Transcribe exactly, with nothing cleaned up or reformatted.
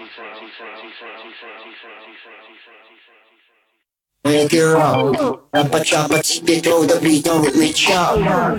Make it rock, choppa choppa, keep it throw the beat on with me chop.